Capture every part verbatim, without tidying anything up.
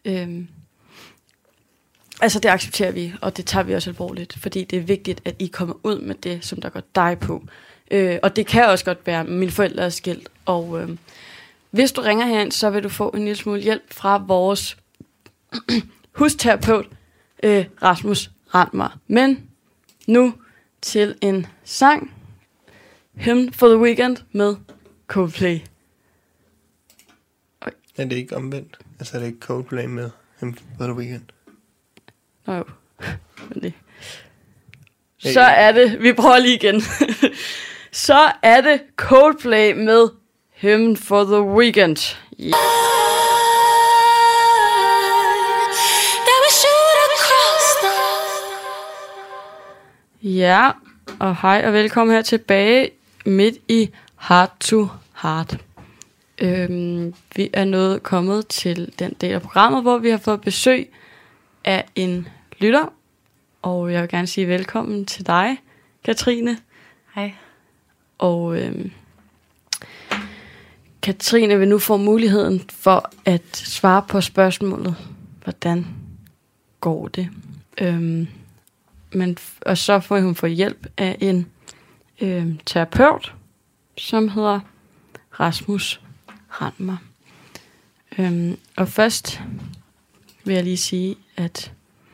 Øhm, altså det accepterer vi, og det tager vi også alvorligt, fordi det er vigtigt, at I kommer ud med det, som der går dig på. Øh, og det kan også godt være, mine forældre er skilt, og øh, hvis du ringer herind, så vil du få en lille smule hjælp fra vores husterapeut, øh, Rasmus Randmer. Men nu til en sang, Hymn for the Weekend med Coldplay. Oj. Er det ikke omvendt? Altså er det ikke Coldplay med Hymn for the Weekend? Nå jo. Men det. Så er det, vi prøver lige igen. Så er det Coldplay med Hymn for the Weekend. Yeah. Ja, og hej og velkommen her tilbage midt i Heart to Heart. Øhm, vi er nået kommet til den del af programmet, hvor vi har fået besøg af en lytter. Og jeg vil gerne sige velkommen til dig, Katrine. Hej. Og øhm, Katrine vil nu få muligheden for at svare på spørgsmålet, hvordan går det? Øhm, men, og så får hun få hjælp af en øhm, terapeut, som hedder Rasmus Randmer. Øhm, og først vil jeg lige sige, at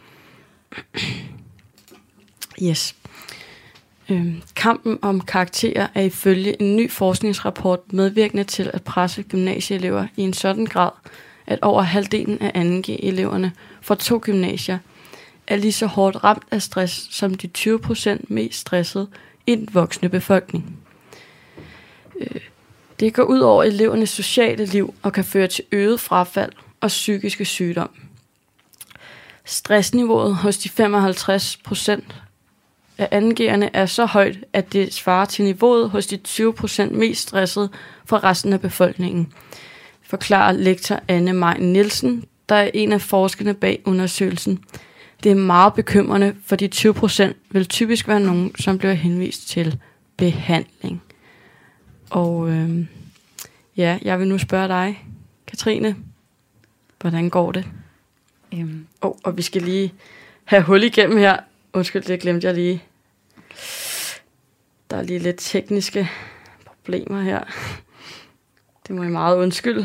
yes. Øhm, kampen om karakterer er ifølge en ny forskningsrapport medvirkende til at presse gymnasieelever i en sådan grad, at over halvdelen af anden G-eleverne fra to gymnasier er lige så hårdt ramt af stress som de tyve procent mest stressede i den voksne befolkning. Øh, det går ud over elevernes sociale liv og kan føre til øget frafald og psykiske sygdom. Stressniveauet hos de femoghalvtreds procent af anden G'erne er så højt, at det svarer til niveauet hos de tyve procent mest stressede fra resten af befolkningen, forklarer lektor Anne Maj Nielsen, der er en af forskerne bag undersøgelsen. Det er meget bekymrende, for de tyve procent vil typisk være nogen, som bliver henvist til behandling. Og øh, ja, jeg vil nu spørge dig, Katrine, hvordan går det? Um. Oh, og vi skal lige have hul igennem her. Undskyld, det glemte jeg lige. Der er lige lidt tekniske problemer her. Det må jeg meget undskylde.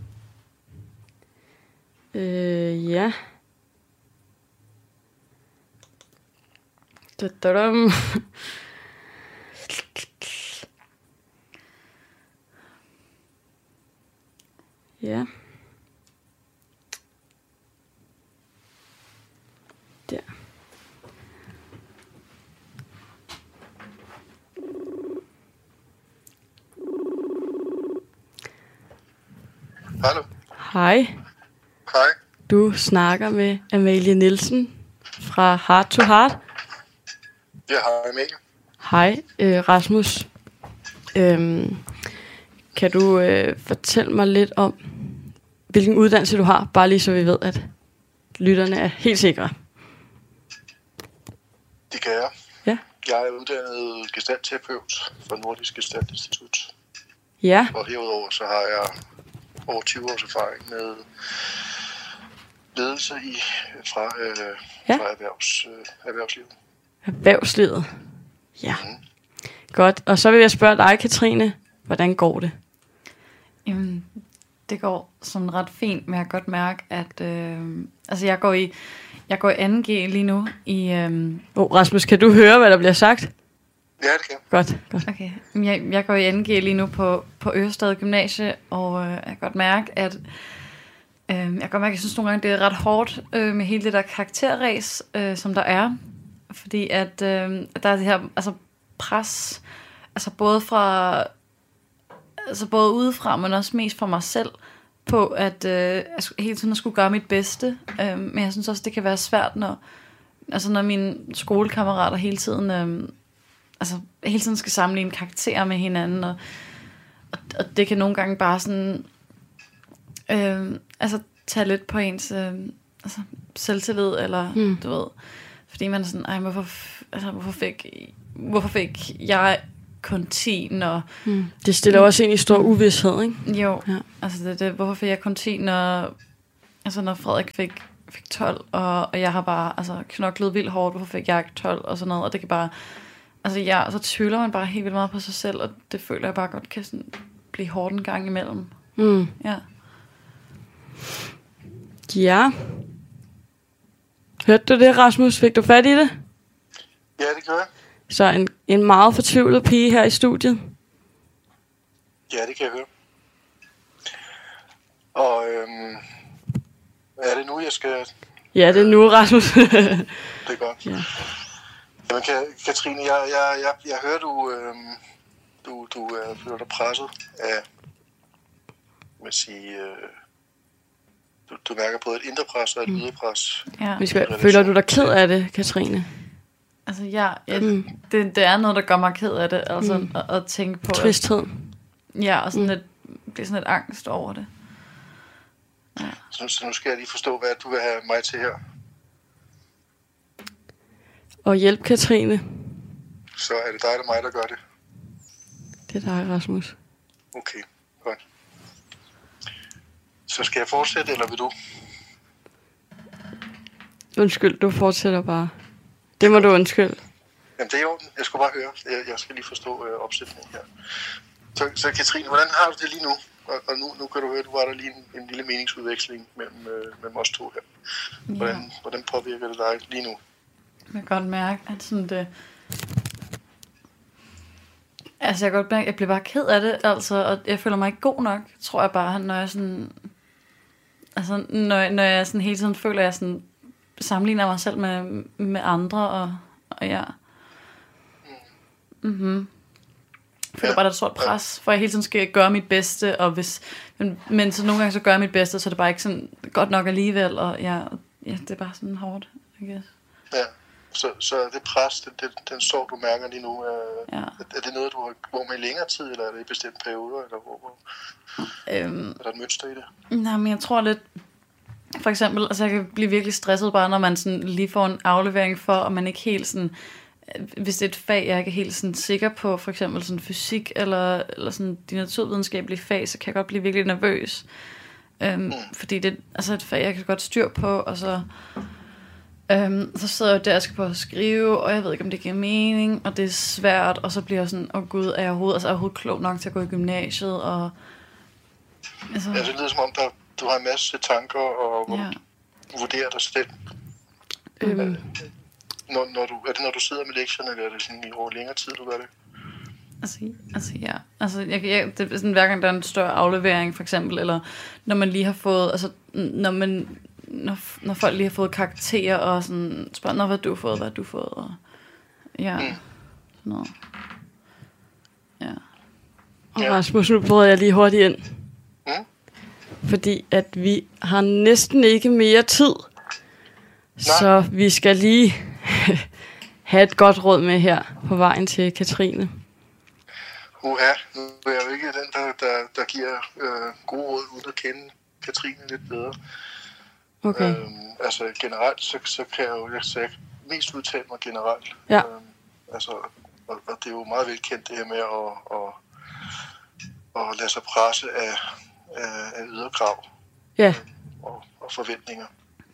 Øh, ja. Da-da-dam. Ja. Der. Hallo. Hej. Hej. Du snakker med Amalie Nielsen fra Heart to Heart. Ja, hej Amalie. Hej, øh, Rasmus. Øhm, kan du øh, fortælle mig lidt om, hvilken uddannelse du har, bare lige så vi ved, at lytterne er helt sikre? Det kan jeg. Ja. Jeg er uddannet gestaltterapeut fra Nordisk Gestaltinstitut. Ja. Og herudover så har jeg over tyve års erfaring med ledelse i, fra, øh, ja. fra erhvervs, øh, erhvervslivet. Erhvervslivet. Ja. Mm. Godt. Og så vil jeg spørge dig, Katrine, hvordan går det? Jamen, det går sådan ret fint, men jeg kan godt mærke, at øh, altså jeg går i jeg går i anden G lige nu i. Øh, oh, Rasmus, kan du høre, hvad der bliver sagt? Ja, det kan. Godt, godt. Okay. Jeg, jeg går i anden G lige nu på på Ørestad Gymnasie, og øh, jeg kan godt mærke, at øh, jeg kan godt mærke, at jeg synes nogle gange det er ret hårdt øh, med hele det der karakterræs, øh, som der er, fordi at øh, der er det her altså pres, altså både fra altså både udefra, men også mest fra mig selv, på at øh, hele tiden at skulle gøre mit bedste. Øh, men jeg synes også, det kan være svært, når, altså når mine skolekammerater hele tiden, øh, altså hele tiden skal sammenligne karakterer med hinanden, og, og, og det kan nogle gange bare sådan, øh, altså tage lidt på ens øh, altså, selvtillid, eller mm. du ved, fordi man er sådan, ej, hvorfor, altså, hvorfor fik, hvorfor fik jeg kun ti, når... Mm. Det stiller også ind i stor uvidshed, ikke? Jo, ja. altså det, det, hvorfor fik jeg kun ti, når altså når Frederik fik, fik tolv, og, og jeg har bare altså, knoklet vildt hårdt, hvorfor fik jeg ikke tolv, og sådan noget, og det kan bare, altså ja, så tvivler man bare helt vildt meget på sig selv, og det føler jeg bare godt kan sådan blive hårdt en gang imellem. Mm. Ja. Ja. Hørte du det, Rasmus? Fik du fat i det? Ja, det gør jeg. Så en, en meget fortvivlet pige her i studiet. Ja, det kan jeg høre. Og øhm, er det nu, jeg skal... Ja, det er nu, Rasmus. Det er godt. Ja. Jamen, Katrine, jeg, jeg, jeg, jeg hører, du, øhm, du, du øh, føler dig presset af, man sige, øh, du, du mærker både et indre pres og et ydre pres. Ja. Vi skal, føler du dig ked af det, Katrine? Altså ja, ja Mm. det, det er noget, der gør mig ked af det, altså Mm. at, at tænke på. Tristhed. Ja, og sådan Mm. lidt, bliver sådan lidt angst over det. Ja. Så, så nu skal jeg lige forstå, hvad du vil have mig til her. Og hjælp Katrine. Så er det dig eller mig, der gør det? Det er dig, Rasmus. Okay, godt. Så skal jeg fortsætte, eller vil du? Undskyld, du fortsætter bare. Det må du undskylde. Jamen, det er i orden. Jeg skulle bare høre. Jeg, jeg skal lige forstå øh, opsætningen her. Så, så Katrine, hvordan har du det lige nu? Og, og nu, nu kan du høre, du var der lige en, en lille meningsudveksling mellem, øh, mellem os to her. Hvordan, Ja. hvordan påvirker det dig lige nu? Jeg kan godt mærke, at sådan det... Altså, jeg kan godt mærke, at jeg bliver bare ked af det, altså, og jeg føler mig ikke god nok, tror jeg bare, når jeg sådan... Altså, når, når jeg sådan hele tiden føler, at jeg sådan sammenligner mig selv med, med andre, og, og ja... Mhm. Jeg føler Ja. bare, at der er et stort pres, for jeg hele tiden skal gøre mit bedste, og hvis, men, men så nogle gange så gør jeg mit bedste, så er det bare ikke sådan godt nok alligevel, og ja, ja det er bare sådan hårdt, I guess. Ja, så, så det pres, den, den, den sorg, du mærker lige nu, er, Ja. er det noget, du har går med i længere tid, eller er det i bestemte perioder, eller hvor, hvor Øhm, er der et mønster i det? nej, men jeg tror lidt, for eksempel, altså jeg kan blive virkelig stresset bare, når man sådan lige får en aflevering for, og man ikke helt sådan, hvis det er et fag, jeg ikke er helt sådan sikker på, for eksempel sådan fysik, eller, eller sådan de naturvidenskabelige fag, så kan jeg godt blive virkelig nervøs. Øhm, mm. Fordi det er altså et fag, jeg kan godt styr på, og så, øhm, så sidder jeg der og skal på at skrive, og jeg ved ikke, om det giver mening, og det er svært, og så bliver jeg sådan, åh oh gud, er jeg overhovedet, altså, er jeg overhovedet klog nok til at gå i gymnasiet, og... Altså, Ja, det lyder som om, der, du har en masse tanker, og hvor ja. du vurderer dig selv. Øhm, Når, når du, er det, når du sidder med lektierne, eller er det sådan i over længere tid, du gør det? Altså, altså ja, altså jeg, jeg, det er sådan, hver gang der er en større aflevering for eksempel, eller når man lige har fået, altså når man, når, når folk lige har fået karakterer, og sådan spørger, nå, hvad har du fået, hvad har du fået, og ja, Mm. sådan noget. Ja. og Ja. Rasmus, nu prøver jeg lige hurtigt ind. Mm? Fordi at vi har næsten ikke mere tid. Så vi skal lige have et godt råd med her på vejen til Katrine. Uha, nu er jeg jo ikke den, der, der, der giver øh, gode råd, uden at kende Katrine lidt bedre. Okay. Øhm, altså generelt, så, så kan jeg jo jeg, så jeg kan mest udtale mig generelt. Ja. Øhm, altså, og, og det er jo meget velkendt det her med at, at, at lade sig presse af, af, af ydre krav Ja. og, og forventninger.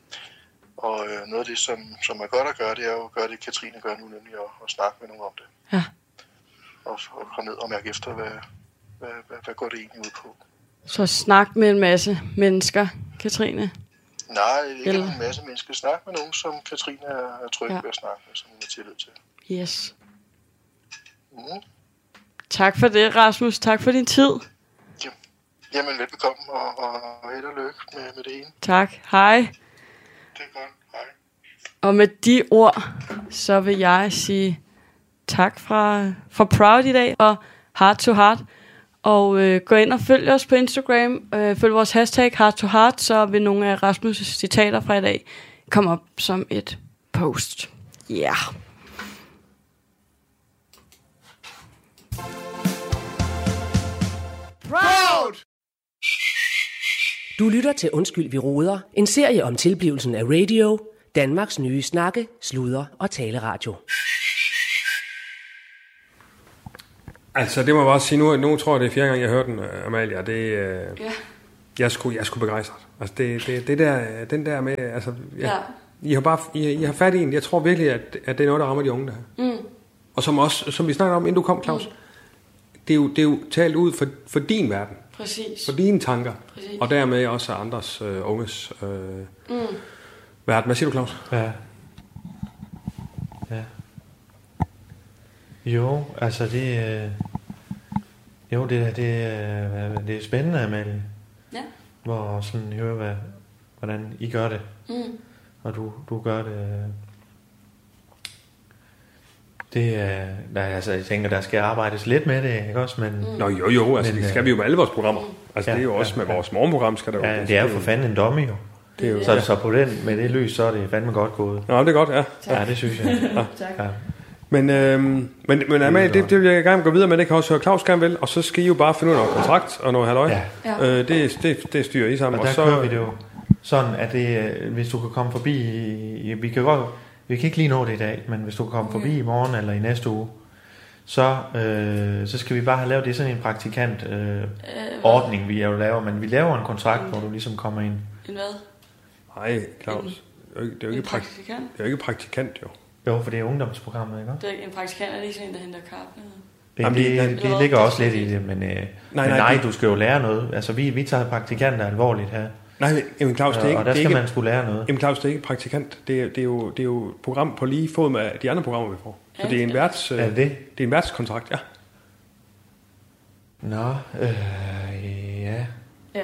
Og øh, noget af det, som, som er godt at gøre, det er jo at gøre det, Katrine gør nu, nemlig at, at snakke med nogen om det. Ja. Og, og komme ned og mærke efter, hvad, hvad, hvad, hvad går det egentlig ud på. Så snak med en masse mennesker, Katrine. Nej, ikke Eller- en masse mennesker. Snak med nogen, som Katrine er, er tryg Ja. ja. ved at snakke med, som hun har tillid til. Yes. Mm. Tak for det, Rasmus. Tak for din tid. Jamen, velbekomme, og, og, og held og lykke med, med det ene. Tak. Hej. Det er godt. Hej. Og med de ord, så vil jeg sige tak fra, fra Proud i dag, og Heart to Heart. Og øh, gå ind og følg os på Instagram. Øh, følg vores hashtag Heart to Heart, så vil nogle af Rasmus' citater fra i dag komme op som et post. Ja. Yeah. Proud! Du lytter til Undskyld, vi roder. En serie om tilblivelsen af radio. Danmarks nye snakke, sludre og taleradio. Altså, det må jeg bare sige. Nu, nu tror jeg, det er fjerde gang, jeg hørte den, Amalia. Det, øh, Ja. jeg skulle, jeg skulle begejstret. Altså det, det, det der, den der med, altså, ja, Ja. I har bare, I, I har fat i en. Jeg tror virkelig, at, at det er noget, der rammer de unge der. Mm. Og som også, som vi snakkede om, inden du kom, Claus, mm. det, er jo, det er jo talt ud for, for din verden, Præcis. for dine tanker, Præcis. og dermed også andres øh, unges øh, Mm. verden. Hvad siger du, Claus? Ja. Ja. Jo, altså det... Øh, jo, det, det, øh, det er spændende, Amalie. Ja. Hvor sådan høre, hvad, hvordan I gør det. Mm. Og du, du gør det... Øh, det er... Øh, altså, jeg tænker, der skal arbejdes lidt med det, ikke også? Men, Mm. Nå jo, jo, altså Men, det skal vi jo med alle vores programmer. Altså ja, det er jo også ja, med ja. vores morgenprogram, skal der jo. ja, det er jo for fanden en dummy, jo. Det er jo, Så, så på den, med det lys, så er det fandme godt gået. Nå, det er godt, ja. Ja, det synes jeg. Tak. Ja. Men, øhm, men, men Amalie, det, det vil jeg gerne gå videre med, det kan også høre Claus gerne vil, og så skal I jo bare finde ud af noget kontrakt og noget halløj. Ja. Ja. Øh, det, det, det styrer I sammen. Og der så, kører vi det jo sådan, at det, øh, hvis du kan komme forbi, i- vi kan godt, vi kan ikke lige nå det i dag, men hvis du kan komme forbi i morgen eller i næste uge, så, øh, så skal vi bare have lavet det sådan en praktikant øh, Øh, ordning, vi jo laver, men vi laver en kontrakt, hvor du ligesom kommer ind. En hvad? Nej, Claus, det er jo ikke, det er jo En ikke, praktik, praktikant? det er jo ikke praktikant, jo. Jo, for det er ungdomsprogrammet, ikke? Det er ikke en praktikant, er det ikke sådan en, der henter kaffe? Det, Jamen, det, det- det, det ligger også lidt i det, men, øh, nej, nej, men nej, det- du skal jo lære noget. Altså, vi, vi tager praktikanter alvorligt her, Nej, men Claus, det er ikke, og der det er skal ikke, man skulle lære noget. jamen, Claus, det er ikke praktikant. Det er, det, er jo, det er jo et program på lige fod med de andre programmer, vi får. Så Ja, det er en ja. værts, øh, Er det det? det er en værtskontrakt, ja. Nå, øh, ja. Ja.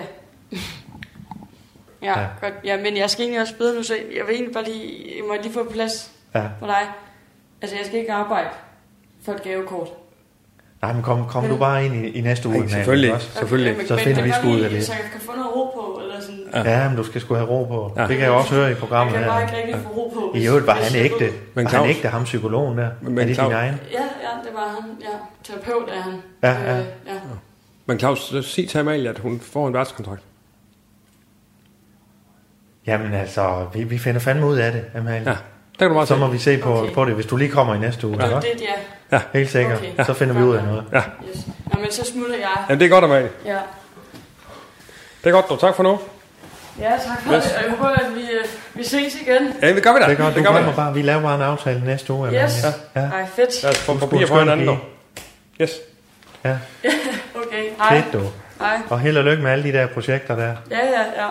Ja, Ja. godt. Ja, men jeg skal egentlig også bedre nu, så jeg vil egentlig bare lige, jeg må lige få plads Ja. for dig. Altså, jeg skal ikke arbejde for et gavekort. Nej, men kom, kom du bare ind i, i næste uge. Ej, Amalie, selvfølgelig. ikke også? Selvfølgelig. men- Så men finder jeg vi kan sgu ud af lige- det. Så jeg kan få noget ro på, eller sådan. Ja, men du skal sgu have ro på. Ja. Ja. Det kan jeg jo også høre i Jeg programmet kan bare her. ikke rigtig få ro på. I øvrigt var hvis han jeg ægte. ved- Men Var han Claus- ægte, ham psykologen der? Men Er det Claus- din egen? Ja, ja, det var han. Ja, terapeut er han. Ja, ja. Øh, ja. Men Claus, så sig til Amalie, at hun får en værtskontrakt. Jamen altså, vi, vi finder fandme ud af det, Amalie. Ja, der kan du bare Så se. må vi se på, Okay. okay. på det, hvis du lige kommer i næste uge. Ja, Ja. det er det, Helt sikkert. Okay. Så finder vi ud af noget. Ja, ja. Yes. Nå, men så smutter jeg. jamen, det er godt, Amalie. Ja. Det er godt, dog. Tak for nu. Ja, tak for det. Jeg håber, at vi, øh, vi ses igen. Ja, det gør vi da. Det er godt, du gør vi kommer da. bare. Vi laver bare en aftale næste uge, Amalie. Yes. Ja. Ej, fedt. Lad os få Du papir skulle på hinanden, skønne dog. Yes. Ja, Okay, hej. fedt du. Hej. Og held og lykke med alle de der projekter der. Ja, ja, ja.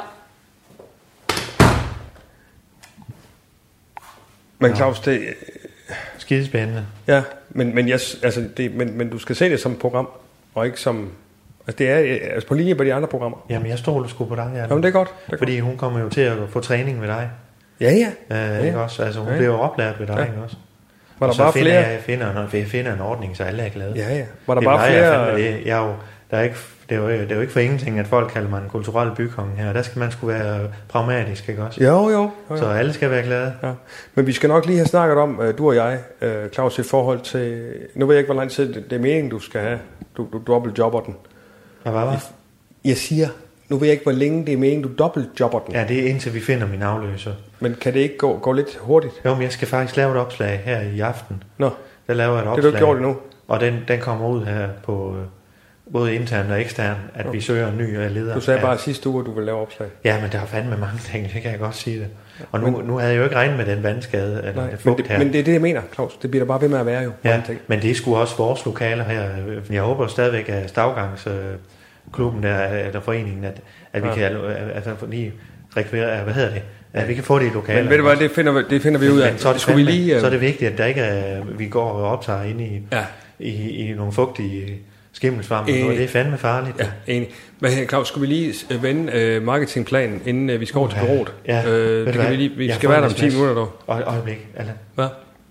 Men Claus, det, Skidespændende. ja, men, men, yes, altså det, men, men du skal se det som et program, og ikke som, altså det er altså på linje med de andre programmer. Jamen, jeg stoler sgu på dig, Jan. Jamen det er godt. Det er Fordi hun kommer jo til at få træning ved dig. godt. Ja, ja. Øh, Ja. ikke også? Altså, hun Ja. bliver jo oplært ved dig, Ja. ikke også? Var Og der så bare finder flere? Jeg, finder, en- jeg finder en ordning, så alle er glade. Ja, ja. Var der Det bare var jeg flere? fandme det. Jeg er jo, der er ikke, det, er jo, det er jo ikke for ingenting, at folk kalder mig en kulturel bykonge her. Der skal man sgu være pragmatisk, ikke også? Jo, jo. jo, jo. Så alle skal være glade. Ja. Men vi skal nok lige have snakket om, øh, du og jeg, øh, Claus, i forhold til, nu ved jeg ikke, hvor lang tid det, det er meningen, du skal have. Du, du dobbeltjobber den. Og hvad var? Jeg siger, nu ved jeg ikke, hvor længe det er meningen, du dobbeltjobber den. Ja, det er indtil vi finder min afløser. Men kan det ikke gå, gå lidt hurtigt? Jo, men jeg skal faktisk lave et opslag her i aften. Nå, Der laver jeg et det opslag. har du ikke gjort endnu. Og den, den kommer ud her på øh, både intern og ekstern, at vi søger en ny øh, leder. Du sagde Ja. bare sidste uge, at du ville lave opslag. Ja, men der er fandme mange ting, det kan jeg godt sige det. Og nu, nu havde jeg jo ikke regnet med den vandskade, eller Nej, det men, fugt det, her. men det er det, jeg mener, Claus. Det bliver der bare ved med at være jo. Ja, mange ting. men det er sgu også vores lokaler her. Jeg håber stadigvæk, at Stavgangsklubben der, eller foreningen, at, at vi Ja. kan altså, lige rekvirere, hvad hedder det, at vi kan få det i lokaler. Men ved du hvad, det finder, vi- det finder vi ud af. Men så er det, Skulle vi fandme, lige, øh, så er det vigtigt, at der ikke er, vi går og optager inde i, Ja. i, i nogle fugtige skimmelsvamp. Øh, Øh, det er fandme farligt. Ja, enig. Men Claus, skulle vi lige øh, vende uh, marketingplanen, inden uh, vi skal over til Ja. bureauet? Ja. Øh, Ved det du kan hvad? vi lige, vi Jeg skal får være der en om ti sms. minutter dog. Og et øjeblik, Allan. Hvad?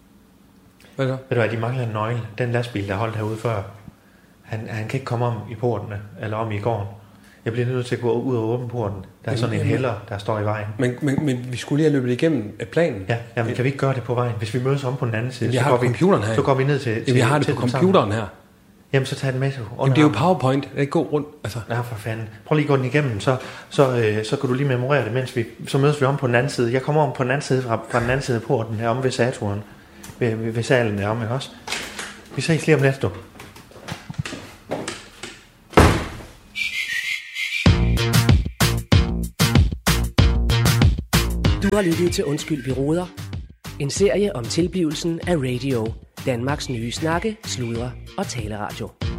Hvad så? Ved du hvad, de mangler en nøgle. Den lastbil, der holdt herude før, han, han kan ikke komme om i portene, eller om i gården. Jeg bliver nødt til at gå ud og åbne porten. Der er sådan en hælder, der står i vejen. Men, men, men vi skulle lige have løbet igennem øh, planen. Ja, jamen, kan vi ikke gøre det på vejen? Hvis vi mødes om på den anden side, Vi så har går, det på computeren her. vi, så går vi ned til, til Jamen, vi har det til på dem computeren sammen. her. Jamen, så tag den med. Jamen, det er jo PowerPoint. Det er ikke god rundt. Altså. Ja, for fanden. Prøv lige at gå den igennem, så, så, øh, så kan du lige memorere det, mens vi, så mødes vi om på den anden side. Jeg kommer om på den anden side, fra, fra den anden side af porten, her om ved Saturn. Ved, ved, ved salen deromme, ikke også? Vi ses lige om lidt, du. Du har lyttet til Undskyld, vi roder. En serie om tilblivelsen af radio. Danmarks nye snakke, sludre og taleradio.